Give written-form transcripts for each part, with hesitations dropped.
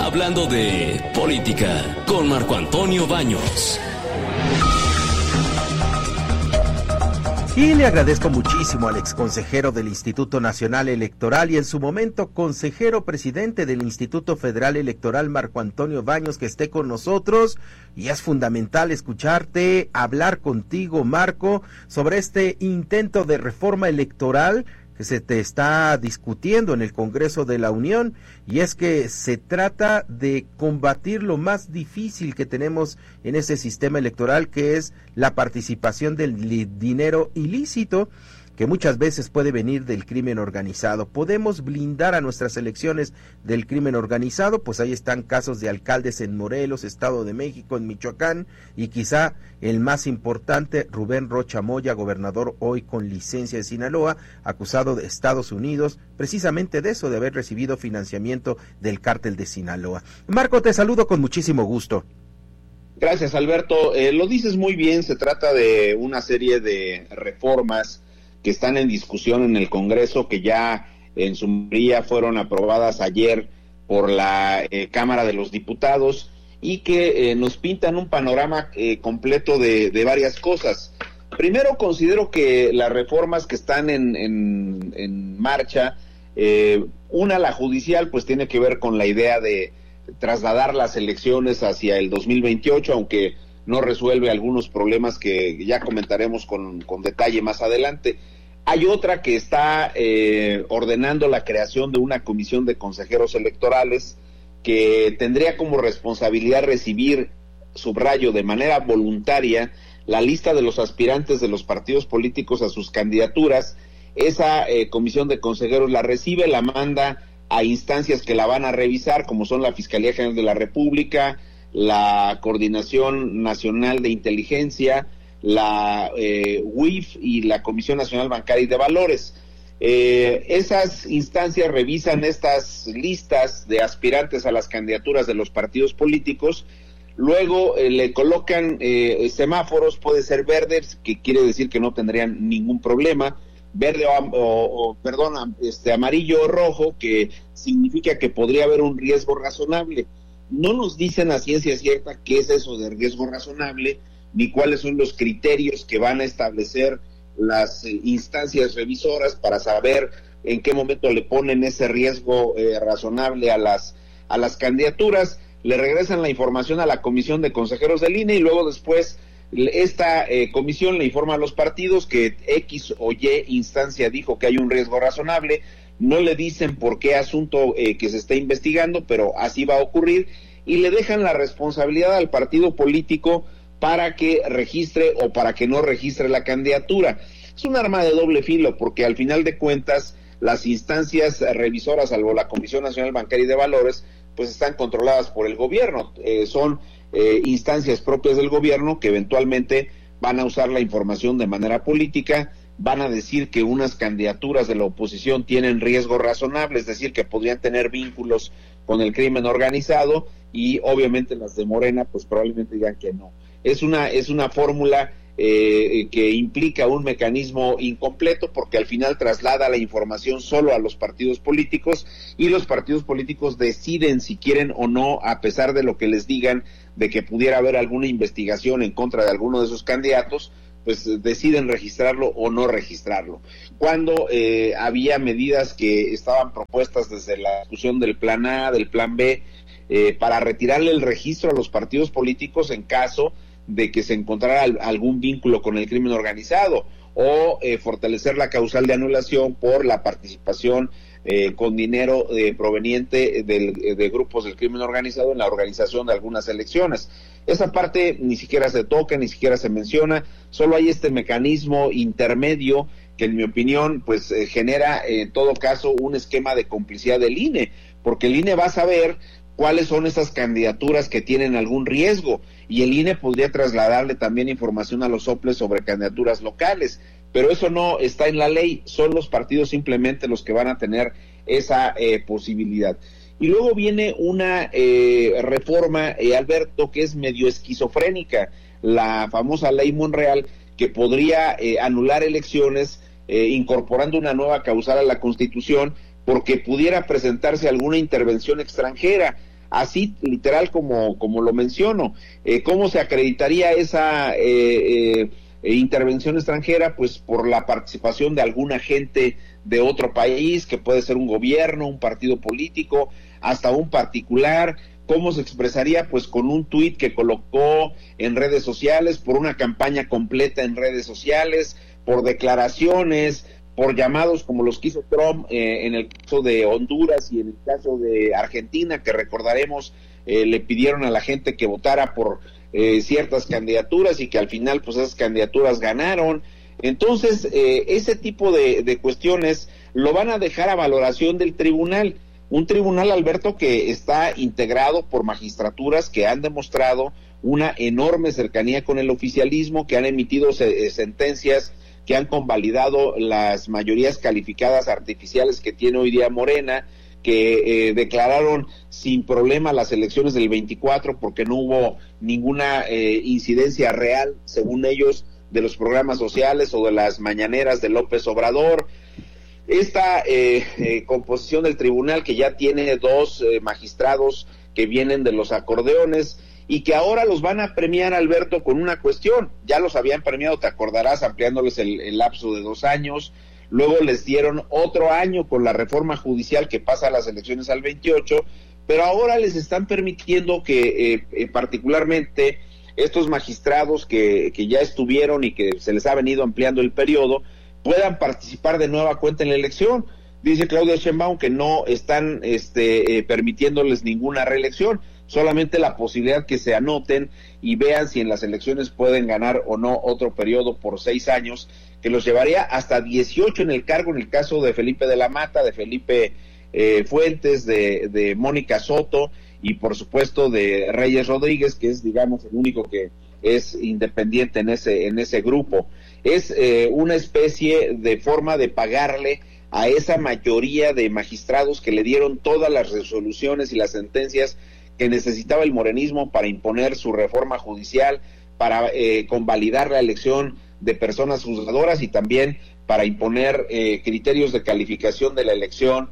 hablando de política con Marco Antonio Baños. Y le agradezco muchísimo al exconsejero del Instituto Nacional Electoral y en su momento consejero presidente del Instituto Federal Electoral, Marco Antonio Baños, que esté con nosotros. Y es fundamental escucharte, hablar contigo, Marco, sobre este intento de reforma electoral que se te está discutiendo en el Congreso de la Unión, y es que se trata de combatir lo más difícil que tenemos en ese sistema electoral, que es la participación del dinero ilícito, que muchas veces puede venir del crimen organizado. ¿Podemos blindar a nuestras elecciones del crimen organizado? Pues ahí están casos de alcaldes en Morelos, Estado de México, en Michoacán, y quizá el más importante, Rubén Rocha Moya, gobernador hoy con licencia de Sinaloa, acusado de Estados Unidos, precisamente de eso, de haber recibido financiamiento del cártel de Sinaloa. Marco, te saludo con muchísimo gusto. Gracias, Alberto. Lo dices muy bien, se trata de una serie de reformas que están en discusión en el Congreso, que ya en su mayoría fueron aprobadas ayer por la Cámara de los Diputados, y que nos pintan un panorama completo de varias cosas. Primero, considero que las reformas que están en marcha, una, la judicial, pues tiene que ver con la idea de trasladar las elecciones hacia el 2028, aunque no resuelve algunos problemas que ya comentaremos con detalle más adelante. Hay otra que está ordenando la creación de una comisión de consejeros electorales que tendría como responsabilidad recibir, subrayo, de manera voluntaria, la lista de los aspirantes de los partidos políticos a sus candidaturas. Esa comisión de consejeros la recibe, la manda a instancias que la van a revisar, como son la Fiscalía General de la República, la Coordinación Nacional de Inteligencia, la UIF y la Comisión Nacional Bancaria y de Valores. Esas instancias revisan estas listas de aspirantes a las candidaturas de los partidos políticos, luego le colocan semáforos, puede ser verdes, que quiere decir que no tendrían ningún problema, verde amarillo o rojo, que significa que podría haber un riesgo razonable. No nos dicen a ciencia cierta qué es eso de riesgo razonable, ni cuáles son los criterios que van a establecer las instancias revisoras para saber en qué momento le ponen ese riesgo razonable a las candidaturas. Le regresan la información a la comisión de consejeros del INE y luego después esta comisión le informa a los partidos que X o Y instancia dijo que hay un riesgo razonable. No le dicen por qué asunto que se está investigando, pero así va a ocurrir, y le dejan la responsabilidad al partido político para que registre o para que no registre la candidatura. Es un arma de doble filo, porque al final de cuentas las instancias revisoras, salvo la Comisión Nacional Bancaria y de Valores, pues están controladas por el gobierno, son instancias propias del gobierno que eventualmente van a usar la información de manera política, van a decir que unas candidaturas de la oposición tienen riesgo razonable, es decir, que podrían tener vínculos con el crimen organizado, y obviamente las de Morena pues probablemente digan que no. Es una fórmula que implica un mecanismo incompleto, porque al final traslada la información solo a los partidos políticos, y los partidos políticos deciden si quieren o no, a pesar de lo que les digan de que pudiera haber alguna investigación en contra de alguno de esos candidatos, pues deciden registrarlo o no registrarlo. Cuando había medidas que estaban propuestas desde la discusión del plan A, del plan B, para retirarle el registro a los partidos políticos en caso de que se encontrara algún vínculo con el crimen organizado, o fortalecer la causal de anulación por la participación con dinero proveniente de grupos del crimen organizado en la organización de algunas elecciones. Esa parte ni siquiera se toca, ni siquiera se menciona, solo hay este mecanismo intermedio que, en mi opinión, pues genera en todo caso un esquema de complicidad del INE, porque el INE va a saber cuáles son esas candidaturas que tienen algún riesgo, y el INE podría trasladarle también información a los soples sobre candidaturas locales, pero eso no está en la ley, son los partidos simplemente los que van a tener esa posibilidad. Y luego viene una reforma, Alberto, que es medio esquizofrénica, la famosa ley Monreal, que podría anular elecciones incorporando una nueva causal a la Constitución, porque pudiera presentarse alguna intervención extranjera. así literal como lo menciono. ¿Cómo se acreditaría esa intervención extranjera? Pues por la participación de algún agente de otro país, que puede ser un gobierno, un partido político, hasta un particular. ¿Cómo se expresaría? Pues con un tuit que colocó en redes sociales, por una campaña completa en redes sociales, por declaraciones, por llamados como los que hizo Trump en el caso de Honduras y en el caso de Argentina, que recordaremos le pidieron a la gente que votara por ciertas candidaturas y que al final pues esas candidaturas ganaron. Entonces ese tipo de cuestiones lo van a dejar a valoración del tribunal. Un tribunal, Alberto, que está integrado por magistraturas que han demostrado una enorme cercanía con el oficialismo, que han emitido sentencias que han convalidado las mayorías calificadas artificiales que tiene hoy día Morena, que declararon sin problema las elecciones del 24 porque no hubo ninguna incidencia real, según ellos, de los programas sociales o de las mañaneras de López Obrador. Esta composición del tribunal, que ya tiene 2 magistrados que vienen de los acordeones y que ahora los van a premiar, Alberto, con una cuestión. Ya los habían premiado, te acordarás, ampliándoles el lapso de 2 años, luego les dieron otro año con la reforma judicial que pasa a las elecciones al 28, pero ahora les están permitiendo que particularmente estos magistrados que ya estuvieron y que se les ha venido ampliando el periodo, puedan participar de nueva cuenta en la elección. Dice Claudia Sheinbaum que no están permitiéndoles ninguna reelección, solamente la posibilidad que se anoten y vean si en las elecciones pueden ganar o no otro periodo por 6 años, que los llevaría hasta 18 en el cargo, en el caso de Felipe de la Mata, de Felipe Fuentes, de Mónica Soto y por supuesto de Reyes Rodríguez, que es, digamos, el único que es independiente en ese grupo. Es una especie de forma de pagarle a esa mayoría de magistrados que le dieron todas las resoluciones y las sentencias que necesitaba el morenismo para imponer su reforma judicial, para convalidar la elección de personas juzgadoras y también para imponer criterios de calificación de la elección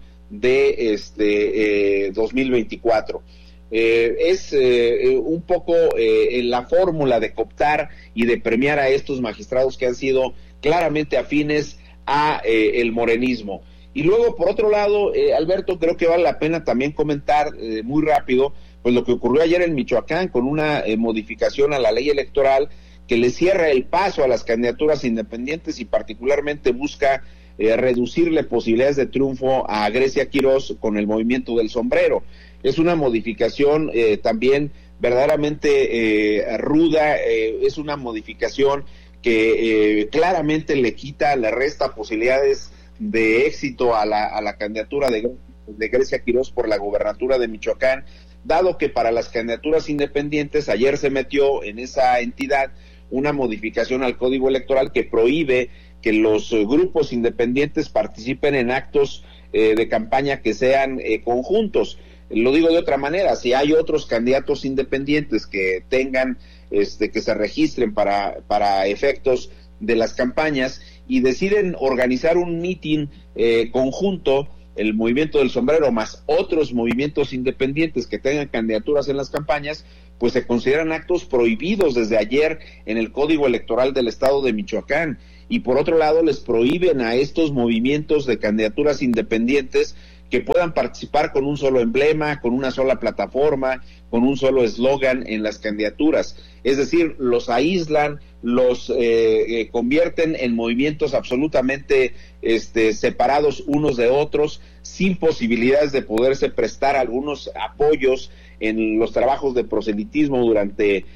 de 2024. Es un poco en la fórmula de cooptar y de premiar a estos magistrados que han sido claramente afines a el morenismo. Y luego, por otro lado, Alberto, creo que vale la pena también comentar muy rápido pues lo que ocurrió ayer en Michoacán con una modificación a la ley electoral que le cierra el paso a las candidaturas independientes y particularmente busca reducirle posibilidades de triunfo a Grecia Quirós con el movimiento del sombrero. Es una modificación también verdaderamente ruda, es una modificación que claramente le resta posibilidades de éxito a la candidatura de Grecia Quirós por la gobernatura de Michoacán, dado que para las candidaturas independientes ayer se metió en esa entidad una modificación al Código Electoral que prohíbe que los grupos independientes participen en actos de campaña que sean conjuntos. Lo digo de otra manera, si hay otros candidatos independientes que tengan, que se registren para efectos de las campañas y deciden organizar un mitin conjunto, el movimiento del sombrero más otros movimientos independientes que tengan candidaturas en las campañas, pues se consideran actos prohibidos desde ayer en el Código Electoral del Estado de Michoacán. Y por otro lado les prohíben a estos movimientos de candidaturas independientes que puedan participar con un solo emblema, con una sola plataforma, con un solo eslogan en las candidaturas. Es decir, los aíslan, los convierten en movimientos absolutamente separados unos de otros, sin posibilidades de poderse prestar algunos apoyos en los trabajos de proselitismo durante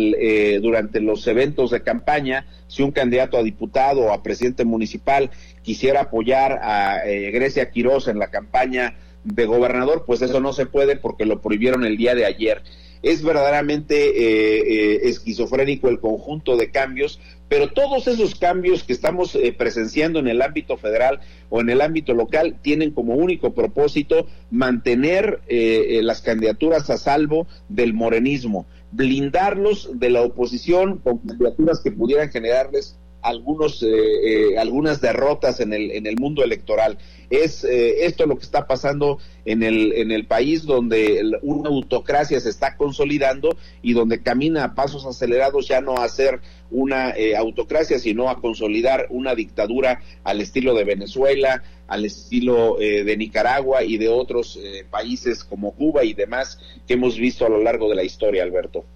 los eventos de campaña. Si un candidato a diputado o a presidente municipal quisiera apoyar a Grecia Quirós en la campaña de gobernador, pues eso no se puede porque lo prohibieron el día de ayer. Es verdaderamente esquizofrénico el conjunto de cambios, pero todos esos cambios que estamos presenciando en el ámbito federal o en el ámbito local tienen como único propósito mantener las candidaturas a salvo del morenismo, blindarlos de la oposición con candidaturas que pudieran generarles algunas derrotas en el mundo electoral. Es esto lo que está pasando en el país, donde una autocracia se está consolidando y donde camina a pasos acelerados ya no a ser una autocracia, sino a consolidar una dictadura al estilo de Venezuela, al estilo de Nicaragua y de otros países como Cuba y demás que hemos visto a lo largo de la historia, Alberto.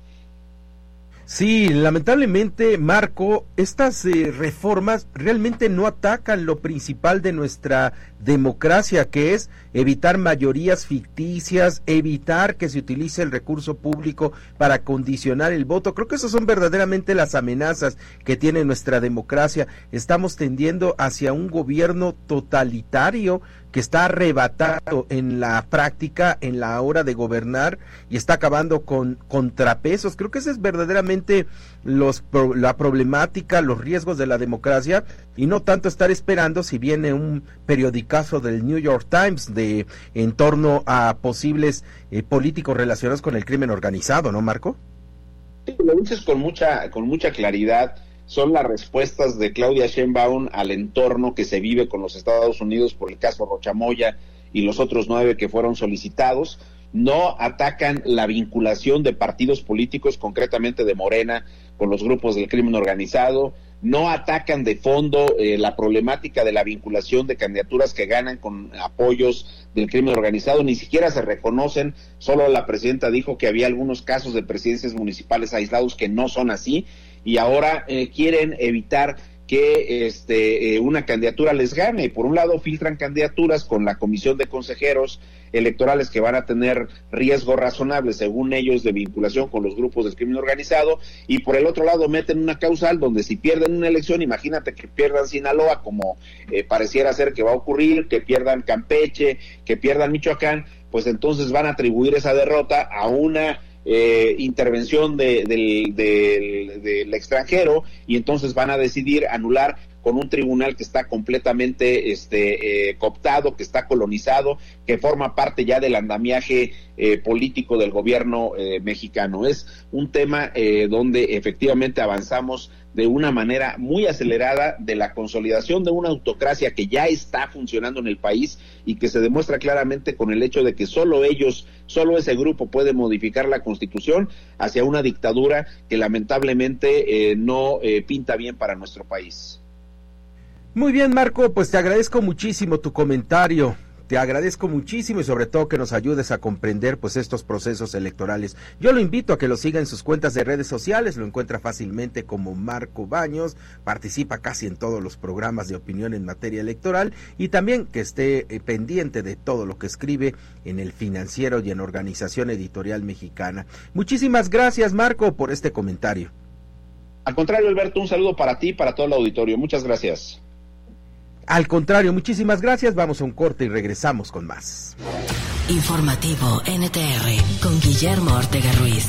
Sí, lamentablemente, Marco, estas reformas realmente no atacan lo principal de nuestra democracia, que es evitar mayorías ficticias, evitar que se utilice el recurso público para condicionar el voto. Creo que esas son verdaderamente las amenazas que tiene nuestra democracia. Estamos tendiendo hacia un gobierno totalitario que está arrebatado en la práctica, en la hora de gobernar, y está acabando con contrapesos. Creo que esa es verdaderamente la problemática, los riesgos de la democracia, y no tanto estar esperando si viene un periodicazo del New York Times en torno a posibles políticos relacionados con el crimen organizado, ¿no, Marco? Sí, lo dices con mucha claridad. Son las respuestas de Claudia Sheinbaum al entorno que se vive con los Estados Unidos por el caso Rocha Moya y los otros 9 que fueron solicitados. No atacan la vinculación de partidos políticos, concretamente de Morena, con los grupos del crimen organizado. No atacan de fondo la problemática de la vinculación de candidaturas que ganan con apoyos del crimen organizado. Ni siquiera se reconocen. Solo la presidenta dijo que había algunos casos de presidencias municipales aislados que no son así, y ahora quieren evitar que una candidatura les gane. Por un lado filtran candidaturas con la comisión de consejeros electorales que van a tener riesgo razonable, según ellos, de vinculación con los grupos del crimen organizado, y por el otro lado meten una causal donde si pierden una elección, imagínate que pierdan Sinaloa, como pareciera ser que va a ocurrir, que pierdan Campeche, que pierdan Michoacán, pues entonces van a atribuir esa derrota a una intervención del extranjero, y entonces van a decidir anular con un tribunal que está completamente cooptado, que está colonizado, que forma parte ya del andamiaje político del gobierno mexicano. Es un tema donde efectivamente avanzamos de una manera muy acelerada de la consolidación de una autocracia que ya está funcionando en el país y que se demuestra claramente con el hecho de que solo ese grupo puede modificar la Constitución, hacia una dictadura que lamentablemente no pinta bien para nuestro país. Muy bien, Marco, pues te agradezco muchísimo tu comentario. Te agradezco muchísimo y sobre todo que nos ayudes a comprender pues estos procesos electorales. Yo lo invito a que lo siga en sus cuentas de redes sociales, lo encuentra fácilmente como Marco Baños, participa casi en todos los programas de opinión en materia electoral, y también que esté pendiente de todo lo que escribe en El Financiero y en Organización Editorial Mexicana. Muchísimas gracias, Marco, por este comentario. Al contrario, Alberto, un saludo para ti y para todo el auditorio. Muchas gracias. Al contrario, muchísimas gracias. Vamos a un corte y regresamos con más. Informativo NTR con Guillermo Ortega Ruiz.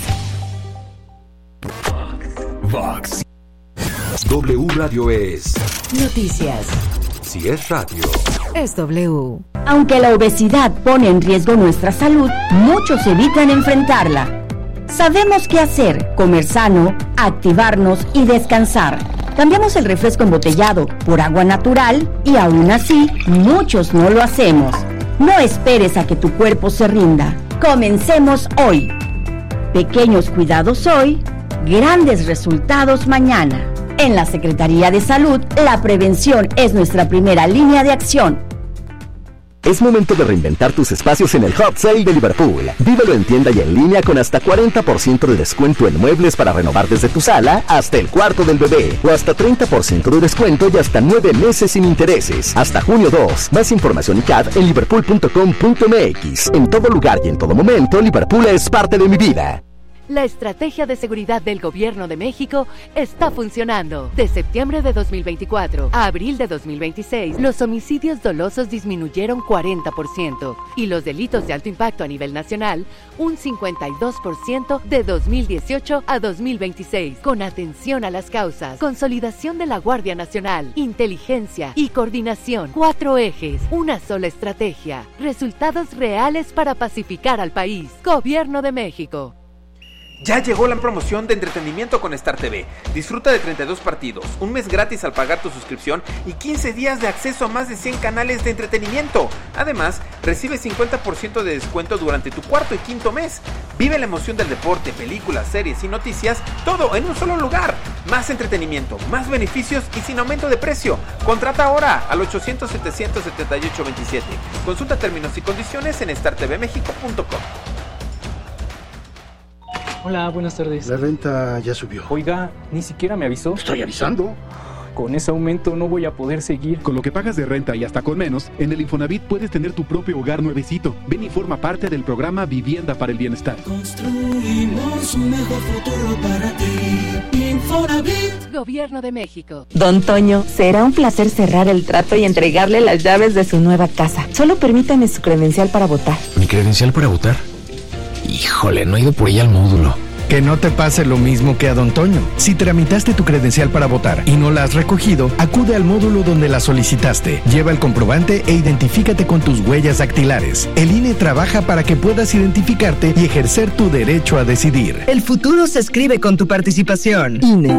Vox. W Radio es Noticias. Si es radio, Es W. Aunque la obesidad pone en riesgo nuestra salud, muchos evitan enfrentarla. Sabemos qué hacer: comer sano, activarnos y descansar. Cambiamos el refresco embotellado por agua natural y aún así, muchos no lo hacemos. No esperes a que tu cuerpo se rinda. Comencemos hoy. Pequeños cuidados hoy, grandes resultados mañana. En la Secretaría de Salud, la prevención es nuestra primera línea de acción. Es momento de reinventar tus espacios en el Hot Sale de Liverpool. Vívelo en tienda y en línea con hasta 40% de descuento en muebles para renovar desde tu sala hasta el cuarto del bebé. O hasta 30% de descuento y hasta 9 meses sin intereses. Hasta junio 2. Más información y CAD en liverpool.com.mx. En todo lugar y en todo momento, Liverpool es parte de mi vida. La estrategia de seguridad del Gobierno de México está funcionando. De septiembre de 2024 a abril de 2026, los homicidios dolosos disminuyeron 40% y los delitos de alto impacto a nivel nacional un 52% de 2018 a 2026. Con atención a las causas, consolidación de la Guardia Nacional, inteligencia y coordinación. 4 ejes, una sola estrategia. Resultados reales para pacificar al país. Gobierno de México. Ya llegó la promoción de entretenimiento con Star TV. Disfruta de 32 partidos, un mes gratis al pagar tu suscripción y 15 días de acceso a más de 100 canales de entretenimiento. Además, recibe 50% de descuento durante tu cuarto y quinto mes. Vive la emoción del deporte, películas, series y noticias, todo en un solo lugar. Más entretenimiento, más beneficios y sin aumento de precio. Contrata ahora al 800-700-7827. Consulta términos y condiciones en startvmexico.com. Hola, buenas tardes. La renta ya subió. Oiga, ni siquiera me avisó. Estoy avisando. Con ese aumento no voy a poder seguir. Con lo que pagas de renta y hasta con menos, en el Infonavit puedes tener tu propio hogar nuevecito. Ven y forma parte del programa Vivienda para el Bienestar. Construimos un mejor futuro para ti. Infonavit. Gobierno de México. Don Toño, será un placer cerrar el trato y entregarle las llaves de su nueva casa. Solo permítame su credencial para votar. ¿Mi credencial para votar? Híjole, no he ido por ella al módulo. Que no te pase lo mismo que a Don Toño. Si tramitaste tu credencial para votar y no la has recogido, acude al módulo donde la solicitaste. Lleva el comprobante e identifícate con tus huellas dactilares. El INE trabaja para que puedas identificarte y ejercer tu derecho a decidir. El futuro se escribe con tu participación. INE.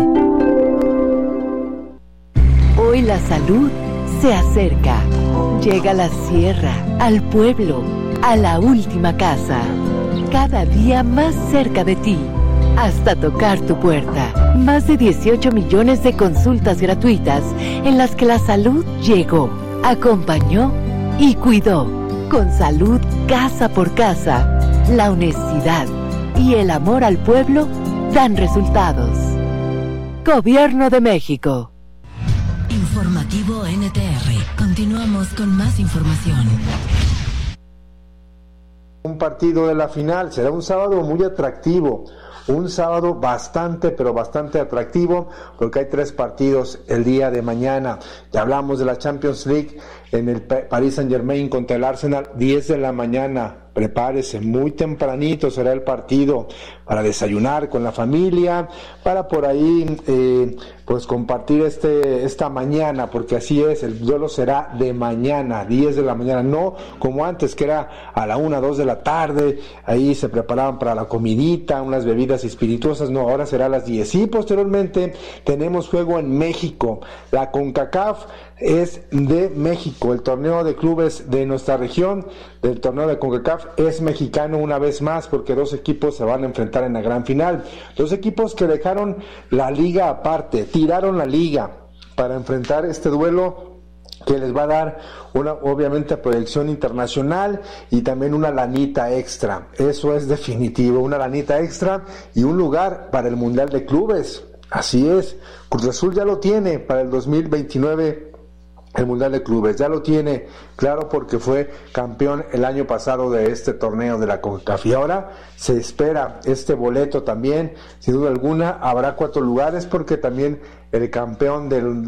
Hoy la salud se acerca. Llega a la sierra, al pueblo, a la última casa. Cada día más cerca de ti, hasta tocar tu puerta. Más de 18 millones de consultas gratuitas en las que la salud llegó, acompañó y cuidó. Con salud casa por casa, la honestidad y el amor al pueblo dan resultados. Gobierno de México. Informativo NTR. Continuamos con más información. Un partido de la final, será un sábado muy atractivo, un sábado bastante atractivo, porque hay 3 partidos el día de mañana. Ya hablamos de la Champions League en el Paris Saint-Germain contra el Arsenal, 10 de la mañana. Prepárese, muy tempranito será el partido para desayunar con la familia, para por ahí pues compartir esta mañana, porque así es, el duelo será de mañana, 10 de la mañana, no como antes que era a la 1, 2 de la tarde, ahí se preparaban para la comidita, unas bebidas espirituosas, no, ahora será a las 10. Y posteriormente tenemos juego en México, la CONCACAF es de México, el torneo de clubes de nuestra región, del torneo de CONCACAF es mexicano una vez más, porque 2 equipos se van a enfrentar en la gran final, 2 equipos que dejaron la liga aparte, tiraron la liga para enfrentar este duelo que les va a dar una, obviamente, proyección internacional y también una lanita extra, eso es definitivo, una lanita extra y un lugar para el Mundial de Clubes, así es, Cruz Azul ya lo tiene para el 2029, el Mundial de Clubes, ya lo tiene claro porque fue campeón el año pasado de este torneo de la CONCACAF y ahora se espera este boleto también, sin duda alguna habrá 4 lugares porque también el campeón del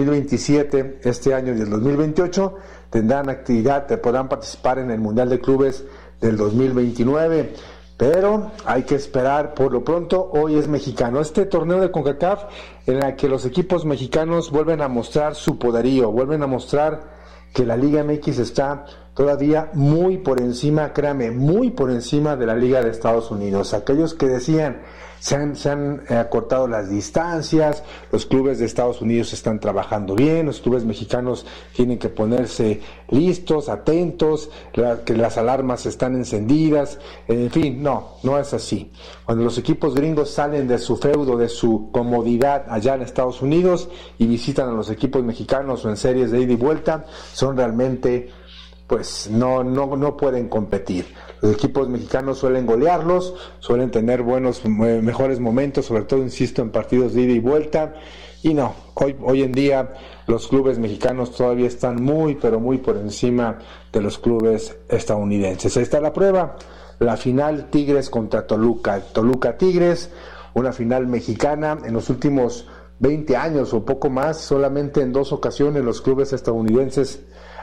2027 este año y el 2028 tendrán actividad, podrán participar en el Mundial de Clubes del 2029. Pero hay que esperar, por lo pronto hoy es mexicano. Este torneo de CONCACAF en el que los equipos mexicanos vuelven a mostrar su poderío, vuelven a mostrar que la Liga MX está todavía muy por encima, créame, muy por encima de la Liga de Estados Unidos. Aquellos que decían se han acortado las distancias, los clubes de Estados Unidos están trabajando bien, los clubes mexicanos tienen que ponerse listos, atentos, que las alarmas están encendidas, en fin, no es así. Cuando los equipos gringos salen de su feudo, de su comodidad allá en Estados Unidos y visitan a los equipos mexicanos o en series de ida y vuelta, son realmente, pues no pueden competir. Los equipos mexicanos suelen golearlos, suelen tener mejores momentos, sobre todo, insisto, en partidos de ida y vuelta, y hoy en día los clubes mexicanos todavía están muy, pero muy por encima de los clubes estadounidenses. Ahí está la prueba, la final Tigres contra Toluca Tigres, una final mexicana. En los últimos 20 años o poco más, solamente en 2 ocasiones los clubes estadounidenses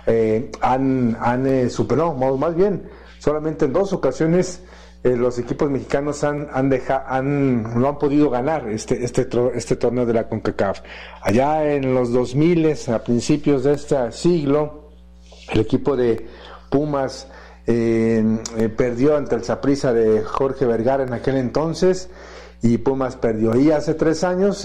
solamente en 2 ocasiones los equipos mexicanos no han podido ganar este torneo de la CONCACAF. Allá en los 2000, a principios de este siglo, el equipo de Pumas perdió ante el Saprissa de Jorge Vergara en aquel entonces, y Pumas perdió. Y hace 3 años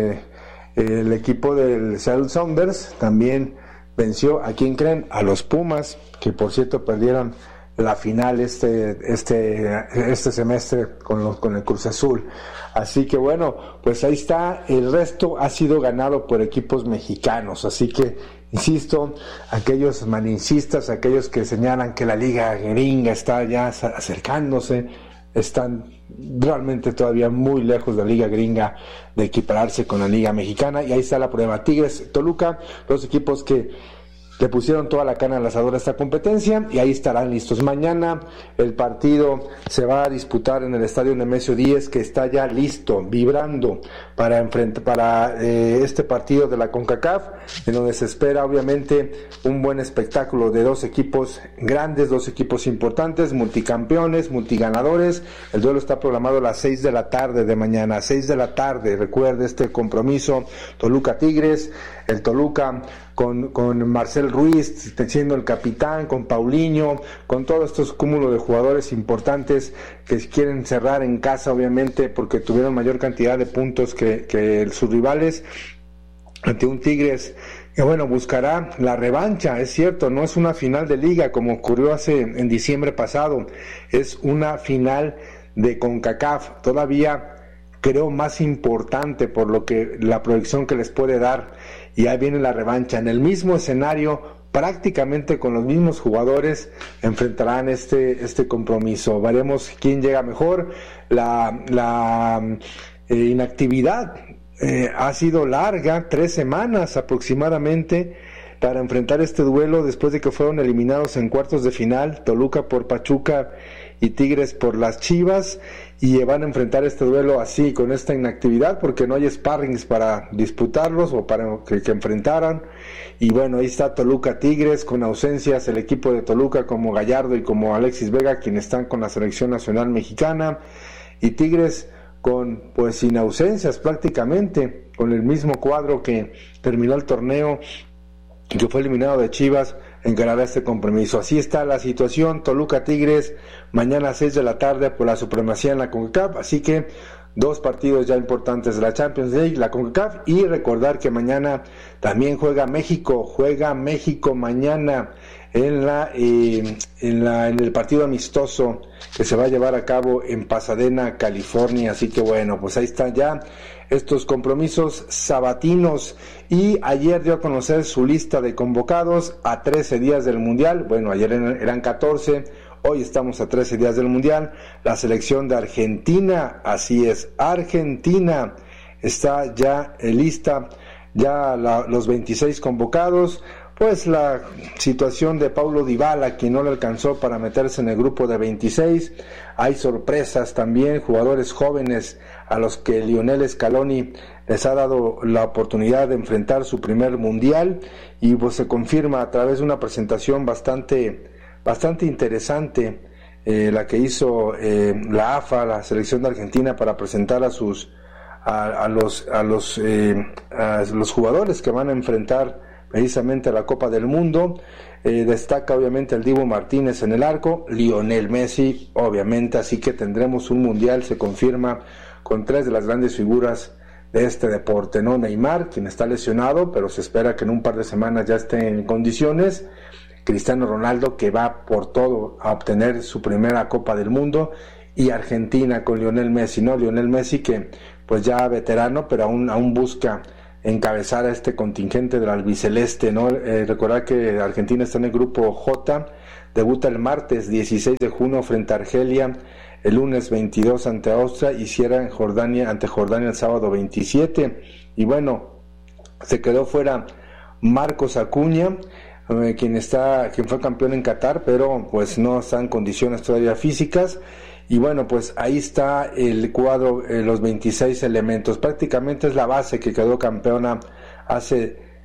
el equipo del Seattle Sounders también venció, ¿a quién creen? A los Pumas, que por cierto perdieron la final este semestre con el Cruz Azul. Así que bueno, pues ahí está, el resto ha sido ganado por equipos mexicanos, así que insisto, aquellos malincistas, aquellos que señalan que la liga gringa está ya acercándose, están realmente todavía muy lejos de la liga gringa de equipararse con la liga mexicana, y ahí está la prueba. Tigres, Toluca, los equipos que le pusieron toda la carne al asador a esta competencia, y ahí estarán listos. Mañana el partido se va a disputar en el estadio Nemesio 10, que está ya listo, vibrando para este partido de la CONCACAF, en donde se espera obviamente un buen espectáculo de 2 equipos grandes, 2 equipos importantes, multicampeones, multiganadores. El duelo está programado a las 6 de la tarde de mañana, 6 de la tarde, recuerde este compromiso, Toluca Tigres, el Toluca con Marcel Ruiz siendo el capitán, con Paulinho, con todos estos cúmulos de jugadores importantes que quieren cerrar en casa, obviamente, porque tuvieron mayor cantidad de puntos que sus rivales, ante un Tigres que bueno, buscará la revancha. Es cierto, no es una final de liga como ocurrió en diciembre pasado, es una final de CONCACAF, todavía creo más importante por lo que la proyección que les puede dar, y ahí viene la revancha en el mismo escenario, prácticamente con los mismos jugadores enfrentarán este compromiso. Veremos quién llega mejor. La inactividad ha sido larga, 3 semanas aproximadamente para enfrentar este duelo, después de que fueron eliminados en cuartos de final, Toluca por Pachuca y Tigres por las Chivas, y van a enfrentar este duelo así, con esta inactividad, porque no hay sparrings para disputarlos o para que enfrentaran. Y bueno, ahí está Toluca Tigres, con ausencias el equipo de Toluca como Gallardo y como Alexis Vega, quienes están con la selección nacional mexicana, y Tigres sin ausencias prácticamente, con el mismo cuadro que terminó el torneo, que fue eliminado de Chivas, encarará este compromiso. Así está la situación, Toluca Tigres, mañana a 6 de la tarde por la supremacía en la CONCACAF, así que 2 partidos ya importantes de la Champions League, la CONCACAF, y recordar que mañana también juega México mañana en el partido amistoso que se va a llevar a cabo en Pasadena, California. Así que bueno, pues ahí están ya estos compromisos sabatinos, y ayer dio a conocer su lista de convocados a 13 días del Mundial. Bueno, ayer eran 14, hoy estamos a 13 días del Mundial. La selección de Argentina, así es, Argentina está ya lista, ya los 26 convocados. Pues la situación de Paulo Dybala, quien no le alcanzó para meterse en el grupo de 26. Hay sorpresas también, jugadores jóvenes a los que Lionel Scaloni les ha dado la oportunidad de enfrentar su primer mundial, y pues se confirma a través de una presentación bastante interesante, la que hizo la AFA, la selección de Argentina, para presentar a los jugadores que van a enfrentar precisamente a la Copa del Mundo. Destaca obviamente el Dibu Martínez en el arco, Lionel Messi obviamente, así que tendremos un mundial, se confirma, con 3 de las grandes figuras de este deporte, ¿no? Neymar, quien está lesionado, pero se espera que en un par de semanas ya esté en condiciones. Cristiano Ronaldo, que va por todo a obtener su primera Copa del Mundo, y Argentina con Lionel Messi, ¿no? Lionel Messi, que pues ya veterano, pero aún busca encabezar a este contingente del albiceleste, ¿no? Recordar que Argentina está en el grupo J, debuta el martes 16 de junio frente a Argelia, el lunes 22 ante Austria, y cierra ante Jordania el sábado 27. Y bueno, se quedó fuera Marcos Acuña, quien fue campeón en Qatar, pero pues no está en condiciones todavía físicas. Y bueno, pues ahí está el cuadro, los 26 elementos. Prácticamente es la base que quedó campeona hace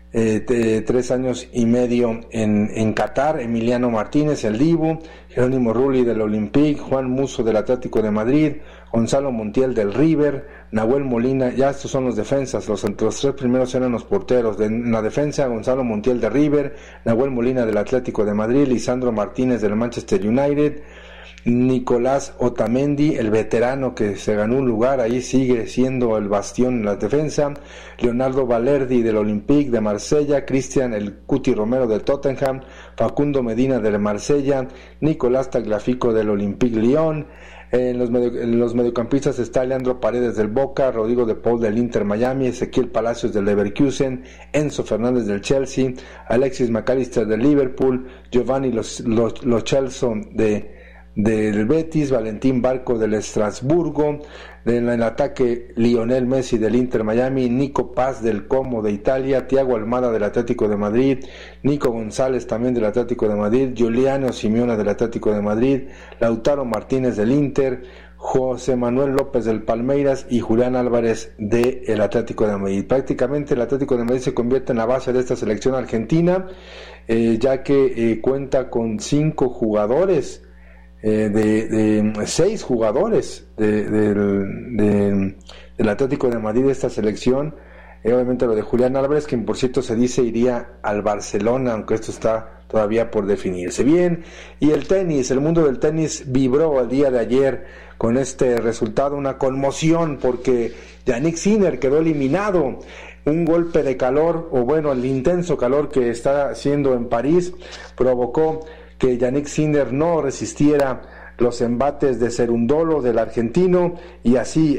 3 años y medio en Qatar, Emiliano Martínez, el Dibu, Jerónimo Rulli del Olympique, Juan Musso del Atlético de Madrid, Gonzalo Montiel del River, Nahuel Molina, ya estos son los defensas, los 3 primeros eran los porteros. En la defensa, Gonzalo Montiel de River, Nahuel Molina del Atlético de Madrid, Lisandro Martínez del Manchester United, Nicolás Otamendi, el veterano que se ganó un lugar, ahí sigue siendo el bastión en la defensa, Leonardo Valerdi del Olympique de Marsella, Cristian el Cuti Romero del Tottenham, Facundo Medina del Marsella, Nicolás Tagliafico del Olympique Lyon. En los mediocampistas está Leandro Paredes del Boca, Rodrigo de Paul del Inter Miami, Ezequiel Palacios del Leverkusen, Enzo Fernández del Chelsea, Alexis McAllister del Liverpool, Giovanni Lo Celso del Betis, Valentín Barco del Estrasburgo, en el ataque Lionel Messi del Inter Miami, Nico Paz del Como de Italia, Thiago Almada del Atlético de Madrid, Nico González también del Atlético de Madrid, Giuliano Simeone del Atlético de Madrid, Lautaro Martínez del Inter, José Manuel López del Palmeiras y Julián Álvarez del Atlético de Madrid. Prácticamente el Atlético de Madrid se convierte en la base de esta selección argentina, ya que cuenta con 5 jugadores, de 6 jugadores del Atlético de Madrid de esta selección. Obviamente lo de Julián Álvarez, quien por cierto se dice iría al Barcelona, aunque esto está todavía por definirse. Bien, y el tenis, el mundo del tenis vibró el día de ayer con este resultado, una conmoción, porque Jannik Sinner quedó eliminado. Un golpe de calor, o bueno, el intenso calor que está haciendo en París, provocó que Jannik Sinner no resistiera los embates de Cerundolo, del argentino, y así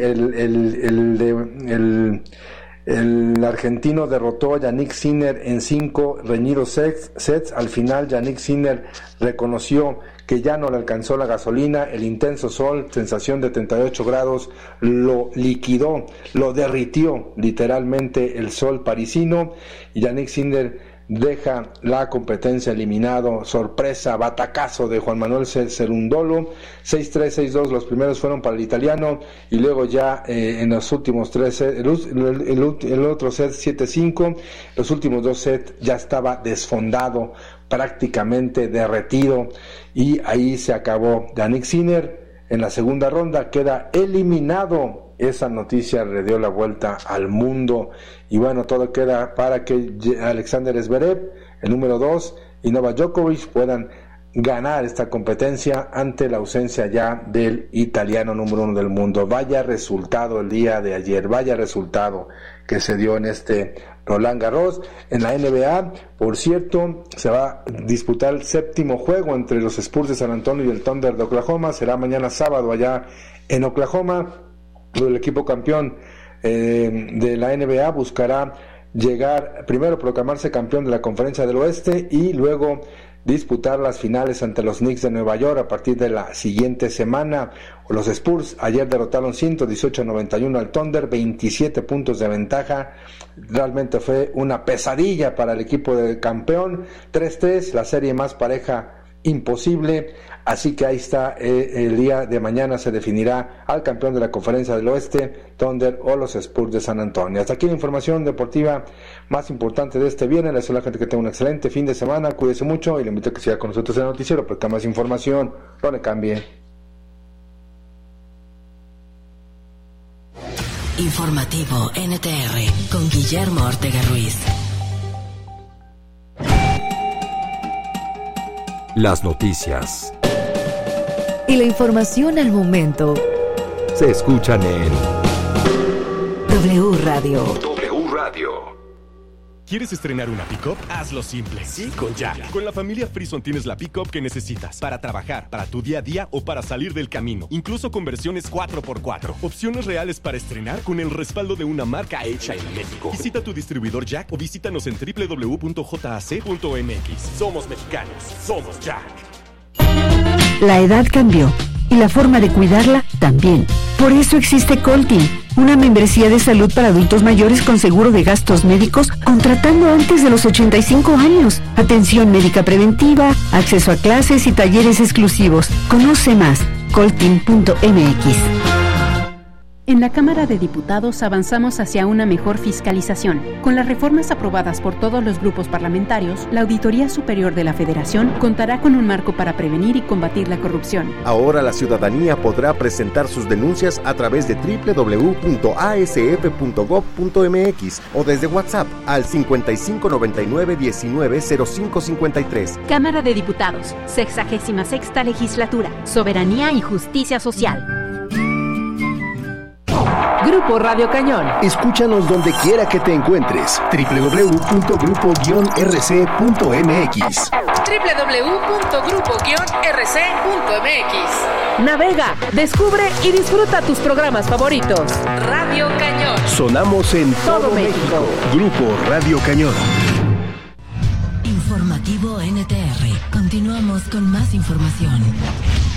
el argentino derrotó a Jannik Sinner en 5 reñidos sets. Al final Jannik Sinner reconoció que ya no le alcanzó la gasolina, el intenso sol, sensación de 38 grados, lo liquidó, lo derritió literalmente el sol parisino, y Jannik Sinner deja la competencia eliminado. Sorpresa, batacazo de Juan Manuel Cerundolo, 6-3, 6-2, los primeros fueron para el italiano, y luego ya en los últimos 3 sets, el otro set 7-5, los últimos 2 sets ya estaba desfondado, prácticamente derretido, y ahí se acabó. Jannik Sinner en la segunda ronda queda eliminado. Esa noticia le dio la vuelta al mundo, y bueno, todo queda para que Alexander Zverev, el número 2, y Novak Djokovic puedan ganar esta competencia ante la ausencia ya del italiano número 1 del mundo. Vaya resultado el día de ayer, vaya resultado que se dio en este Roland Garros. En la NBA, por cierto, se va a disputar el 7º juego entre los Spurs de San Antonio y el Thunder de Oklahoma. Será mañana sábado allá en Oklahoma. El equipo campeón de la NBA buscará llegar, primero proclamarse campeón de la Conferencia del Oeste, y luego disputar las finales ante los Knicks de Nueva York a partir de la siguiente semana. Los Spurs ayer derrotaron 118-91 al Thunder, 27 puntos de ventaja. Realmente fue una pesadilla para el equipo del campeón. 3-3, la serie más pareja imposible. Así que ahí está, el día de mañana se definirá al campeón de la Conferencia del Oeste, Thunder o los Spurs de San Antonio. Hasta aquí la información deportiva más importante de este viernes. Les deseo a la gente que tenga un excelente fin de semana, cuídese mucho, y le invito a que siga con nosotros en el noticiero, porque más información, no le cambie. Informativo NTR con Guillermo Ortega Ruiz. Las noticias y la información al momento se escuchan en W Radio. W Radio. ¿Quieres estrenar una pick-up? Hazlo simple. Sí, con Jack. Con la familia Frison tienes la pick-up que necesitas para trabajar, para tu día a día o para salir del camino. Incluso con versiones 4x4. Opciones reales para estrenar con el respaldo de una marca hecha en México. Visita tu distribuidor Jack o visítanos en www.jac.mx. Somos mexicanos. Somos Jack. La edad cambió y la forma de cuidarla también. Por eso existe Coltin, una membresía de salud para adultos mayores con seguro de gastos médicos contratando antes de los 85 años. Atención médica preventiva, acceso a clases y talleres exclusivos. Conoce más, coltin.mx. En la Cámara de Diputados avanzamos hacia una mejor fiscalización. Con las reformas aprobadas por todos los grupos parlamentarios, la Auditoría Superior de la Federación contará con un marco para prevenir y combatir la corrupción. Ahora la ciudadanía podrá presentar sus denuncias a través de www.asf.gov.mx o desde WhatsApp al 5599-190553. Cámara de Diputados, 66ª Legislatura, Soberanía y Justicia Social. Grupo Radio Cañón. Escúchanos donde quiera que te encuentres. www.grupo-rc.mx. www.grupo-rc.mx. Navega, descubre y disfruta tus programas favoritos. Radio Cañón. Sonamos en todo México. Grupo Radio Cañón. Informativo NTR. Continuamos con más información.